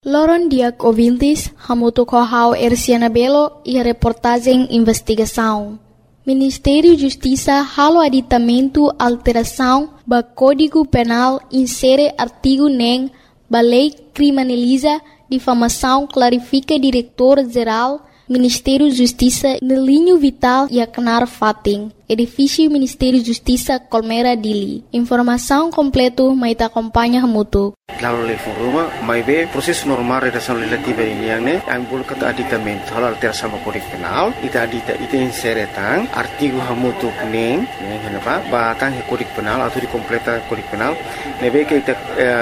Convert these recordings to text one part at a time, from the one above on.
Loron Diak ouvintes, hamuto kohau Erciana Belo e a reportagem investigação. Ministério da Justiça halo aditamento alteração ba Código Penal insere artigo nem ba lei criminaliza difamação clarifica diretor-geral Ministério da Justiça no linho vital e acnar fating. Edifício Ministério da Justiça Colmera Dili. Informação completo mais acompanha mutu. Lalu le foruma mai be proses normal redação legislativa ini yang ne ambul kata aditamento hal alteração ba Código Penal ita inseretang artigo hamutu neng kenapa batang Código Penal atau di completa Código Penal nebe ke ita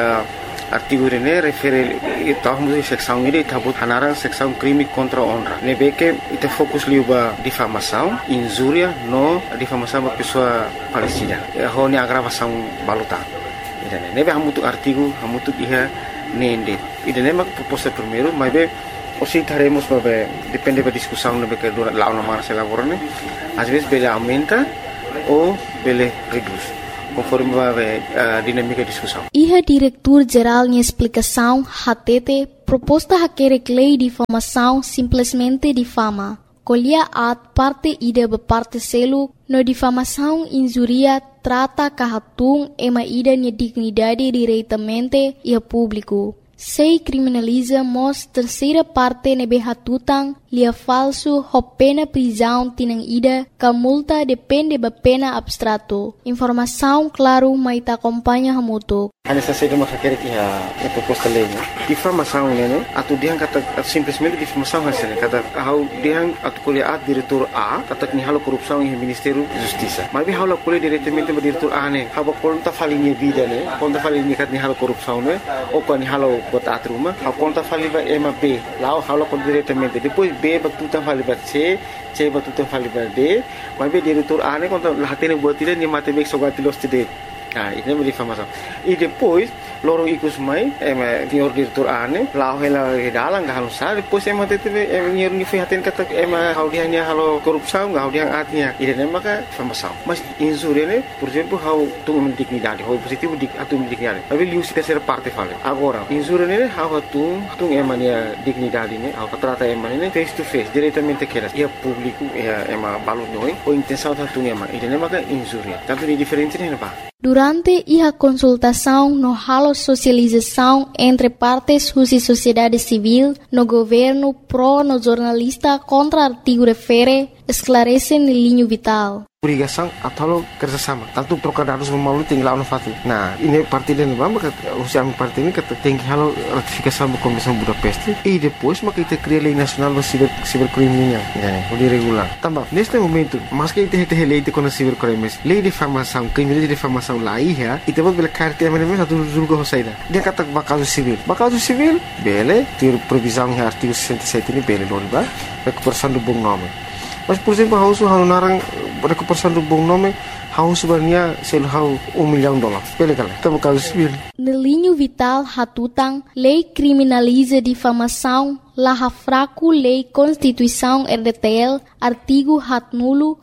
artigo ini refere tahun seksão ini tabut hanarang seksão crime contra honra nebe ke ita fokus liuba difamação injuria no difamação ba pessoa Palestina honi agravação baluta. Nebe hamutu artigo hamutu iha nende. Idane mak proposta primeiro, mas be oscitaremos para depende da discussão nebe que dura lá uma se elaborane. Às vezes bele aumenta ou bele reduz, conforme vai a dinâmica da discussão. Iha diretor-geral em explicação hatete proposta haquere lei de difamação simplesmente difama. Colhia at parte ida parte selo no difamação injuria trata kahatung ema ida nia dignidade diretamente e a público. Sei criminaliza mos terceira parte nebe hatutang lia falso ho pena prisão tinang ida ka multa depende ba pena abstrato. Informação claro mai ta acompanha hamuto. Anessa sede mas quer que a proposta lei, difamação né, atu diang kata simplesmente difamação hasilnya kata hau diang atu kuliah diretor A kata ni halo korupsi em Ministério da Justiça. Mas bem halo kuliah diretamente ba diretor A né, haba conta falinha vida né, conta falinha kat ni halo korupsi né, ou kan ni halo bot atruma, hau conta faliba ema B, lá halo kon diretamente. Depois B batutan faliba C batutan faliba D, mas bem diretor A né conta lahatene buat dia ni mate bek sogat los tide. Nah, ini menjadi difamação. E depois, lorong ikut mai, senhor diretor ane, lau hela dalang gak halus sah. Depois tete, senhor ni fihatin kata, hau dia ni halo korupsau, hau dia artinya. Ini maka difamação. Mas injúria ne, por exemplo, hau tu dignidade, hau positivo atu dignidade. Tapi liu si terceira parte fale. Agora, injúria ne, hau tu emania dignidade ne, hau trata emania face to face, diretamente que ia público, ema balut noi, ou intenção tu ema. Ini maka injúria. Tanto ni diferente ne apa? Durante a consultação no halo socialização entre partes e sociedade civil, no governo pro no jornalista contra artigo refere, esclarece no linho vital. Obrigação atau kerjasama. Tanto trocar dados melalui tinggal no fati. Nah, ini parti dan maka usia parti ini kata tinggi halo ratifikasi sama Komisi Budapest. E depois maka kita cria lei nasional do cibercriminal, boleh regular. Tambah, neste momento, mas que kita lei de contra cibercrimes, lei de difamação, crime de difamação lá ia, e depois bela carta mesmo satu julga hosaida. Dia kata bakal civil. Bakal civil, bele, ter previsão em artigo 67 ini bele loriba, recuperação do bom nome. Mas, por exemplo, hau narang recuperação do bom nome, hau sebenarnya sel hau $1 milhão. Pele kala, tá bakal civil. No linho vital hatutang, lei criminaliza difamação, laha fraco lei Constituição RDTL, artigo hat nulo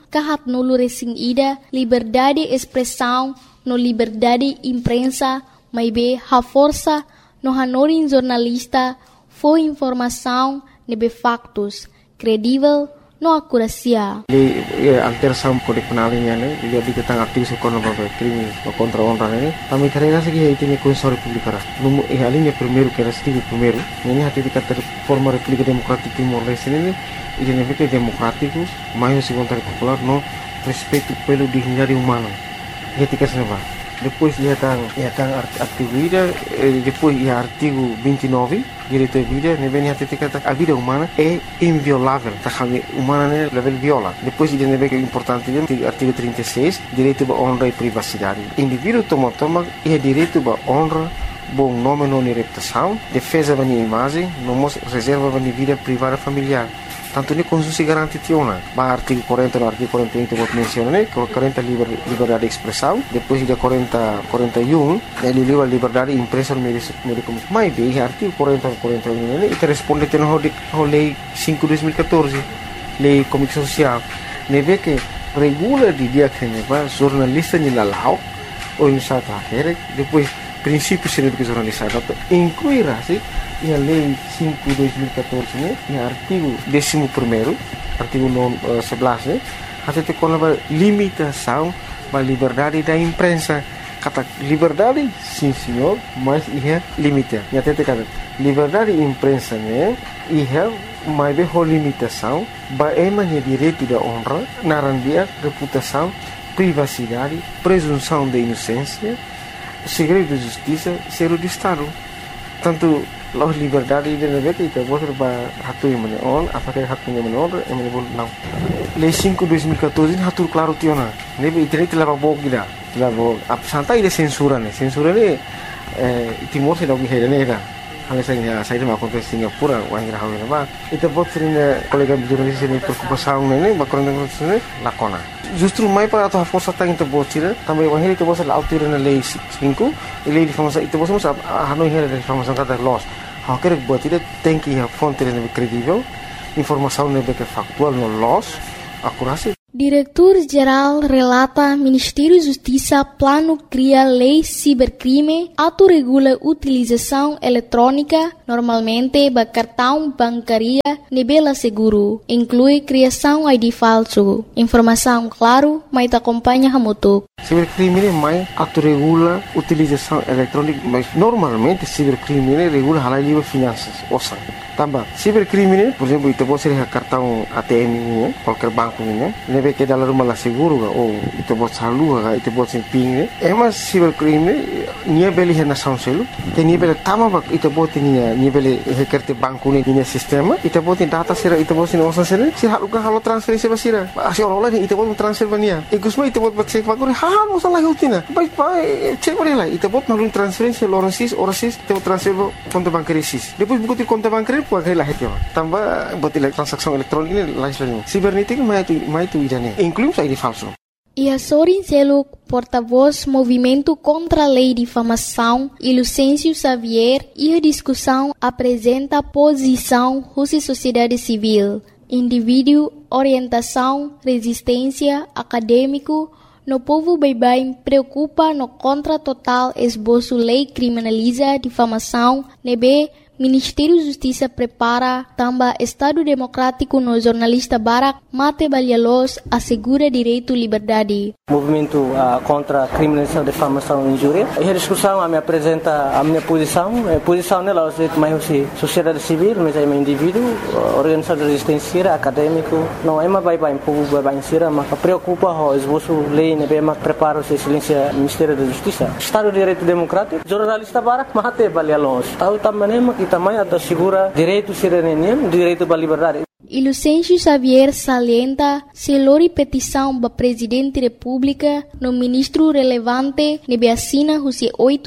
recém ida, liberdade expressão, no liberdade imprensa, mas be ha força, no hanorin jornalista, foi informação, nebe factos, credível, no akurasia. Alteração Código Penal ini, dia tentang artigo sekolah bapak crime contra honra ini. Kami karena segi itu ni Konstitusi Republik Arab. Numu alinya primeiro que era artigo primeiro. Ini hati dikata forma República Democrática Timor Leste ini identifica democráticos, mais segundo popular no respeito pelo dignidade humana. Ketika senapa. Depois ia tang artigo ida, depois ia artigo 29, direito à vida, nebe hati dikata a vida humana é inviolável, tá kami humana né level viola. Depois ida nebe que importante dia artigo 36, direito à honra e privacidade. Indivíduo toma ia direito à honra, bom nome não reputação, defesa da imagem, não reserva da vida privada familiar. Tanto ni Konstitusi garanti tiona. Ba artigo 40 no artigo 41 vou mencionar, né? 40 liberdade de expressão, depois de 41 ele livre liberdade de imprensa no meio de comunicação. Mas bem, artigo 40 e 41 né? Isso responde ao lei 5/2014, lei comunicação social. Neve que regula de dia que neva jornalista ni lalau ou em sata depois princípios de educação jornalista incluirá a Lei 5/2014, né, e artigo 11º, artigo 11, né, até com a limitação da liberdade da imprensa. Kata liberdade, sim senhor, mas é limite. E até kata liberdade da imprensa, né, mas é limitação, é direito da honra, narandia, reputação, privacidade, presunção de inocência, segredo de justiça, segredo de Estado. Tanto a liberdade de negócio itu boleh hatu yang mana on, apakah hatu yang mana on, yang mana boleh não. Lei 5/2014 hatu claro tiona. Nebe internet leva bom gida, leva santai de censura né. Censura né Timor se dog hera né. Hanya saya mau kontes Singapura, orang gerah hawe nama. Itu buat sering kolega jurnalis ini preocupação né, bakoran dengan lakona. Justru mai para a força tá into botira, também o ele te bosa la autora na lei 5, e lei de informação, te bosa Hanoi hera de informação cada loss. Ha quer botira tem que a fonte é credível, informação é factual no loss, acurácia. Diretor-Geral relata Ministério da Justiça plano cria lei cibercrime, autorregula utilização eletrônica, normalmente ba cartão bancária, nível seguro, inclui criação ID falso. Informação claro, mas te acompanha a moto. Cibercrime mais autorregula utilização eletrônica, mas normalmente cibercrime regula a lei de finanças, ouça. Também, cibercrime, por exemplo, itu pode ser cartão ATM, qualquer banco, nebe que dalam rumah seguro, ou itu pode salur, itu pode ser ping, mas cibercrime, nia beli hena sanselu, que nia beli tama, itu pode nia beli hekerte banco nia sistema, itu pode data sera, itu pode nia osan sera, si halo transferência basira, asyik orang lain itu pode transfer bania, igusma itu pode cek bagore, hal masalah utina, baik cek boleh lah, itu pode melalui transferência, orang sis, itu transfer konto bankari sis, depois buku konto bankari pode lah itu, tambah buat transaksi elektronik ini lain sebagainya, sibernetik mai tu idane, inclui ID falso. E a Sorin Seluk, porta-voz Movimento contra a Lei de Difamação, e Lucêncio Xavier, e a discussão apresenta a posição Rússia Sociedade Civil, indivíduo, orientação, resistência, acadêmico, no povo bem preocupa no contra total esboço lei criminaliza difamação, nebe Ministério da Justiça prepara também Estado Democrático no jornalista Barak Mate Balhalos assegura direito à liberdade. Movimento contra a criminalização, difamação e injúria. A discussão me apresenta a minha posição. A posição nela é mais sociedade civil, mas é um indivíduo, organização de resistência, acadêmico. Não é mais bem povo bem sira, mas preocupa o esboço lei, né, mas prepara o silêncio Ministério da Justiça. Estado de Direito Democrático, jornalista Barak Mate Balhalos. Tahu também que também assegura direito cidadania, direito à liberdade. E Lucêncio Xavier salienta se lori petição para Presidente da República no ministro relevante nebe assina os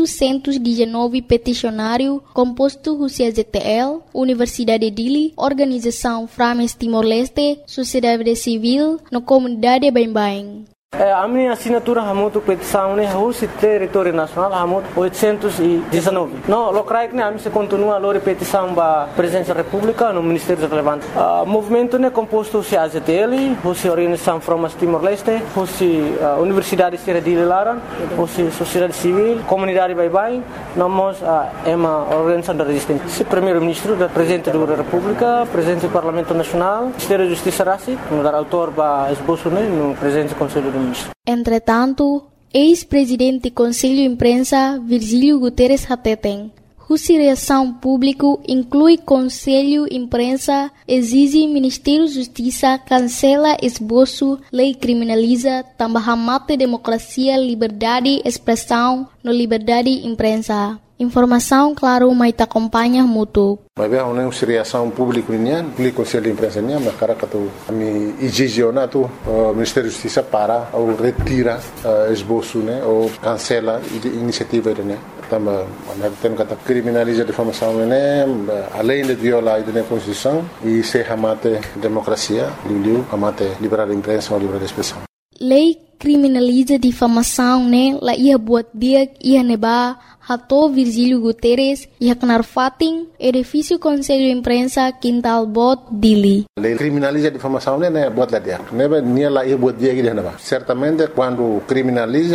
819 peticionário composto os ZTL, Universidade de Dili, Organização Frames Timor-Leste, Sociedade Civil, no comunidade Bem. A minha assinatura hamutu petição né o território nacional hamut 819. No locais né a minha continua a petição ba presidência da República no Ministério relevante. Movimento né composto se AZTL, o Organização Frames Timor-Leste, o Universidade de Laran, o Sociedade Civil, Comunidade Bye, nós é uma organização da resistência. O primeiro-ministro da Presidente da República, Presidente do Parlamento Nacional, Ministério da Justiça Rassi, no autor ba esboço né no Presidente do Conselho do Entretanto, ex-presidente do Conselho de Imprensa, Virgílio Guterres Hateten, cuja reação pública inclui Conselho de Imprensa, exige Ministério da Justiça cancela esboço, lei criminaliza, também mate democracia, liberdade, expressão, no liberdade de imprensa. Informação, claro, mas te acompanha mútuo. Mas bem, uma reação pública nian, o Conselho de Imprensa nian, mas cara que tu me exigionato o Ministério da Justiça para ou retira esboço, né, ou cancela iniciativa, né. Também, tem que criminaliza a difamação, né, além de violar a Constituição e se amate democracia, amate liberdade de imprensa ou liberdade de expressão. Lei criminaliza difamação, né, lá ia buat dia ia neba Hato Virgílio Guterres ia kenar fating edifício Conselho de Imprensa Quintal Bot Dili. Lei criminaliza a difamação, né, buat lá dia. Neba nia lá ia buat dia que dia neba. Certamente quando criminaliza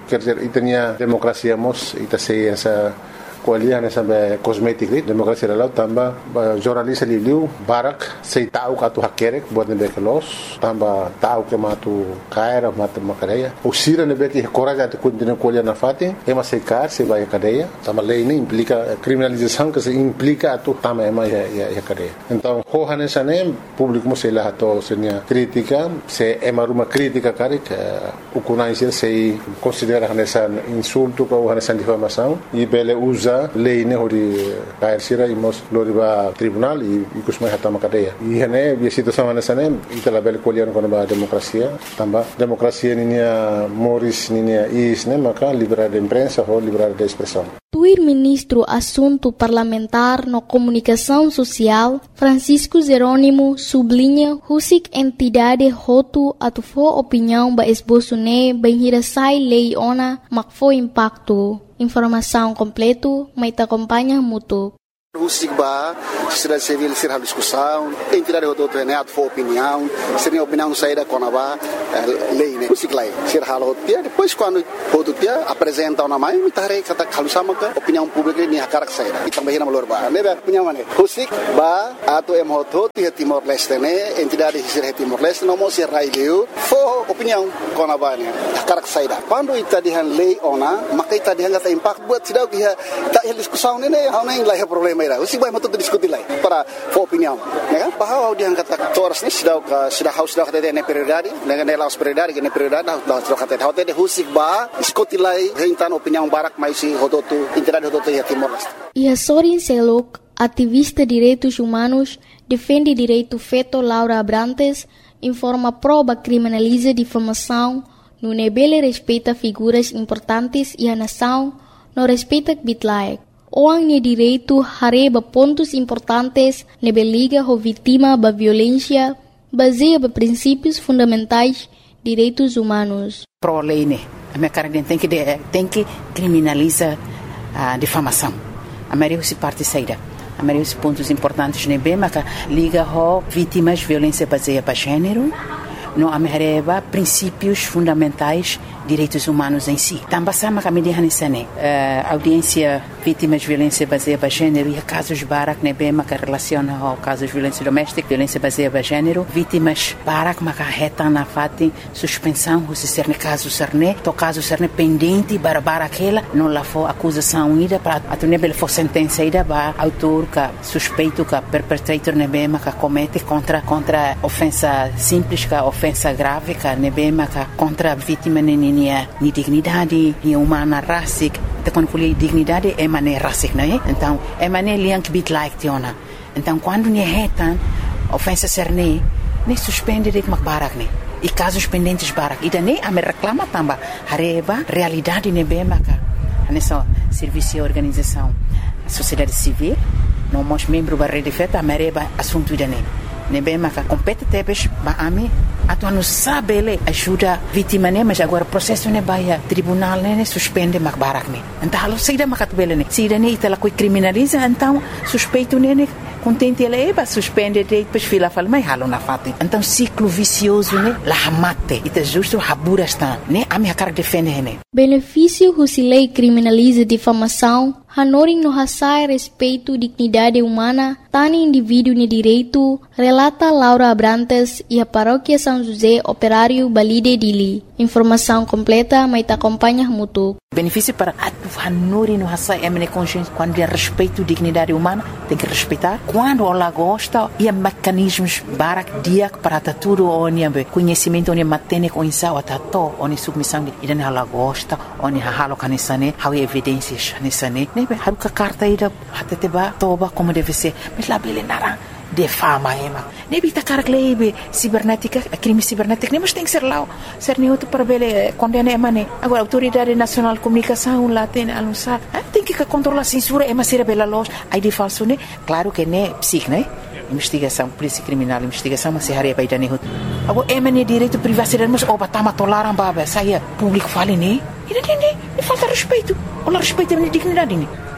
quer dizer, itania democracia mos, ita sei essa kualiah na sampai kosmetik ni demokrasi dalau tambah jurnalis liu barak sei tahu katu hakerek buat nebe kelos tambah tahu ke matu kaira matu makadeia usira nebe que coragem de continuar kualiah na fati ema sei kar sei vai cadeia tambah lei ini implica criminalização que se implica atu tambah ema ya cadeia então hohane sane público mo sei lá to senia crítica se ema ruma crítica karik ukunai sei considera nessa insulto ou nessa difamação e bele usa lei ne hori kair sira imos loriba tribunal e kusmai hatama cadeia e hane bi situação nessa ne itala bel kolian kono ba demokrasia tamba demokrasia ninia moris ninia is ne maka liberdade de imprensa ou liberdade de expressão. O ministro Assunto Parlamentar no Comunicação Social, Francisco Jerônimo, sublinha husik entidade hotu atufo opinião ba esboço ne bem hirasai lei ona makfo impacto. Informação completo, mas te acompanha mútuo. Husik ba, sociedade civil será discussão, entidade hotu neat for opinião, seria opinião saída com a lei ne husik lai, ser halo dia depois quando hotu dia apresenta uma mãe, mitare kata kalau sama ke opinião pública ni hakarak saída. Também na malor ba, nebe opinião mane. Husik ba atau hotu dia Timor Leste ne, entidade ser Timor Leste não mos rai leu, for opinião com a ba ne hakarak saída. Quando ita dihan lei ona, maka ita dihan kata impact buat sidau dia tak discussão ne hau nei lai problema. Usik vai matuk diskuti lai para for opinião, né? Bahwa dia kata toras ni sudah kata ne prioridade, ne laos prioridade, ne prioridade dah sudah kata hotel de husik ba diskuti lai rentan opinião barak mais si hototu entidade hototu ya Timor Leste. E Sorin Selok, ativista direitos humanos, defende direito feto Laura Abrantes, informa prova criminaliza difamação, no nebele respeita figuras importantes e a nação, no respeita bitlaek. Orang ni direito hareba pontos importantes nebe liga ho vítima ba violência baseia ba princípios fundamentais direitos humanos. Pro lei ne, a minha cara tem que criminaliza a difamação. A maioria se parte saída. A maioria dos pontos importantes nebe maka liga ho vítimas violência baseia ba gênero. No amereba princípios fundamentais direitos humanos em si. Também sama kami dihanisane audiência vítimas de violência baseada em gênero e casos barak nebe maka relaciona ao casos de violência doméstica, violência baseada em gênero, vítimas barak maka reta na fati suspensão se ser ne caso serne, to caso serne pendente bara aquela não lá for acusação ida para a nebe for sentença ida ba autor ka suspeito ka perpetrator nebe maka comete contra ofensa simples ka ofensa grave ka nebe maka contra vítima ni dignidade, ni humana racic, te quando colhe dignidade é mané racic, não é? Então, é mané liank bit like tiona. Então, quando ni retan ofensa serne, ne suspende de barak ne. E casos pendentes barak. E daí a me reclama tamba hareba realidade ne bemaka. Nessa serviço e organização, sociedade civil, não mos membro da rede feta mereba assunto idane. Ne bemaka compete tebes ba ami atu não sabe ele ajuda vítima ne mas agora processo ne baia tribunal ne suspende mak barak ne então halo saída makat bele ne saída ne itala coi criminaliza então suspeito ne contente ele eba suspende de depois fila fala mas halo na fate então ciclo vicioso ne la hamate ita justo habura está ne ami hakar defende ne benefício husilei criminaliza difamação hanoring no hasai respeito dignidade humana tani indivíduo ne direito relata Laura Abrantes e a paróquia São José Operário Balide Dili. Informação completa, mas te acompanha mútuo. Benefício para a Nori no Hassai Emine Consciência, quando é respeito à dignidade humana, tem que respeitar. Quando ela gosta, e mecanismos barak diak para tudo, onde conhecimento, onde matene com insau, atato, onde submissão, e daí ela gosta, onde halo canisane, há evidências nisane. Nebe, há uma carta ida, até te ba, toba como deve ser, mas lá bele narang. De fama ema. Nebi takar lebe cibernética, crime cibernético, mas tem que ser lá, ser neutro para ver condena ema ne. Agora a autoridade nacional de comunicação lá tem anunciar, tem que controlar a censura ema ser bela loja. Aí de falso ne, claro que ne psic ne. Investigação polícia criminal, investigação mas se haria baida ne. Agora ema ne direito privacidade mas oba tama tolaram baba, saia público fale ne. E falta respeito. Olha respeito a minha dignidade ne.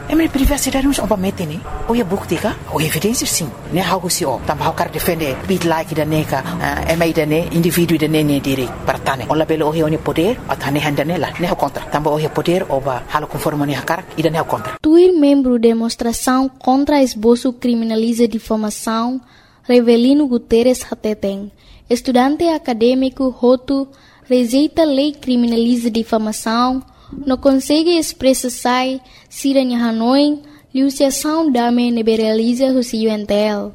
minha privacidade não obviamente né ou é bukti ka ou evidência sim né algo se ó também quer defender bit like da neca mais da né indivíduo da né direito para tane ou labelo o é poder a tane handa nela né contra também o é poder ou ba halo conforme né cara e da né contra Tuir membro demonstração contra esboço criminaliza difamação Revelino Guterres Hateteng estudante acadêmico Hotu rejeita lei criminaliza difamação não consegue expressar se em Hanoi liusiação dame liberaliza o UNTL.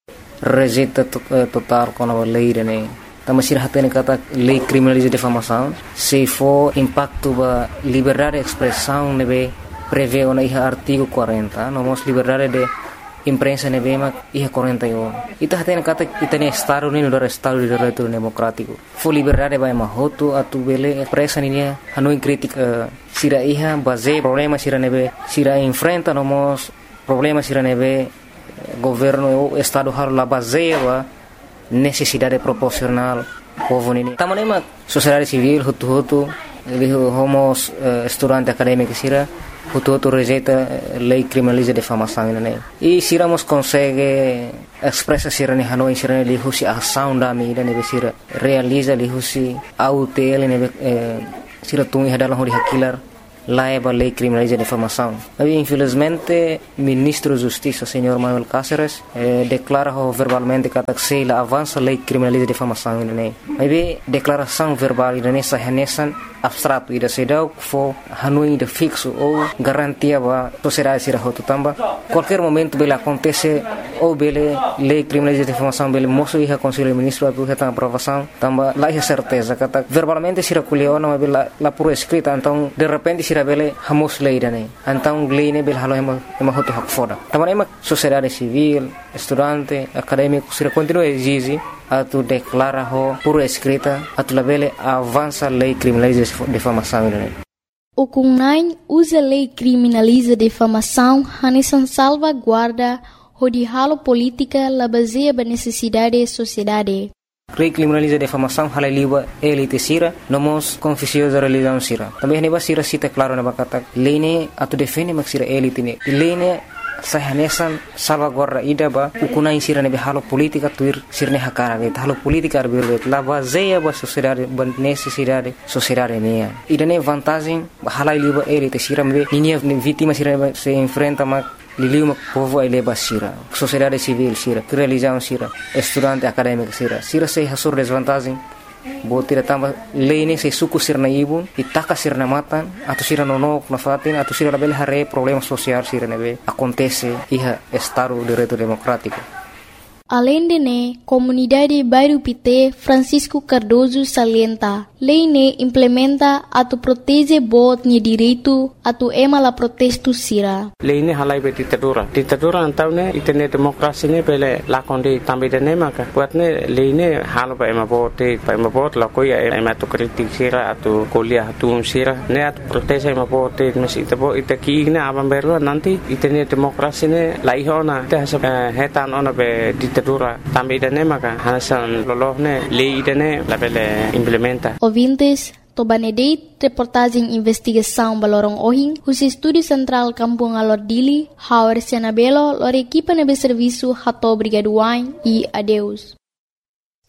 Rejeita total com a lei né. Também se hatene kata lei criminaliza difamação se for impacto ba liberdade de expressão nebe prevê na artigo 40 nomos liberdade de imprensa nebe mak 41 ita hatene kata itane estado ni no estado de direito democrático for liberdade ba mahoto atu bele expressa ni Hanoi crítica sira base problema sira nebe sira enfrenta nomos problema sira nebe governo o estado har la base ba necessidade proporcional povo nini tamanema sociedade civil hutu homos estudante acadêmico sira hutu rejeita lei criminaliza difamação né e siramos consegue expressa sira ni Hanoi sira ni husi ação da mi ne sira realiza li husi autel ne sira tungi hadalang hori hakilar laiba lei criminaliza difamação. Mas infelizmente ministro da Justiça, senhor Manuel Cáceres, declara verbalmente que a avança lei criminaliza difamação né. Mas declaração verbal nessa renesan abstrato ida sedau for Hanoi de fixo ou garantia ba sociedade sira hotu tamba qualquer momento bele acontece ou bele lei criminaliza difamação bele moço e conselho ministro atu reta aprovação tamba lá é certeza que verbalmente sira culio não bele lá por escrita então de repente sira bele hamos lei dane então lei ne bele halo ema hotu hak foda tamba ema sociedade civil estudante acadêmico sira continua exige atu declara ho por escrita atu labele avança lei criminaliza difamação né. O CUNAI usa lei criminaliza difamação hanesan salvaguarda hodihalo política la baseia ba necessidade da sociedade. Lei criminaliza difamação hala liba elite sira nomos confissões da religião sira. Também neba sira cita claro na bakata lei ne atu defende mak sira elite ne. Lei ne sahanesan salvaguarda ida ba ukunai sira nebe halo politika tuir sirne hakara ge halo politika arbirbe la baseia ba sociedade ba necessidade sociedade ne ida ne vantagem hala liba elite sira me ninia vítima sira se enfrenta mak liliu povo ele basira sociedade civil sira religião sira estudante acadêmico sira se hasur desvantagem botira tamba lei se suku sirna ibun itaka sirna matan atau sira nonok na fatin atau sira label hare problema social sira nebe acontece iha estado direito democrático. Além de ne, comunidade bairro Pité Francisco Cardoso salienta, lei ne implementa atu protege bot ni direito atu ema la protesto sira. Lei ne halai be ditadura antau ne itene demokrasi ne pele lakonde tambe de ne maka buat ne lei ne halo ba ema bot la koya ema tu kritik sira atu kuliah atu sira ne atu protege ema bot mes itabo itaki ne abam berwa nanti itene demokrasi ne laihona te hasa hetan ona be ditadura tambe de ne maka hasan lolohne lei de ne la pele implementa. Ouvintes, Tobanedeit, reportagem investigação Balorong Ohing, os estúdio central Kampung Alordili, Hauer Sianabelo, lor equipa nebe serviço Hato Brigaduain e adeus.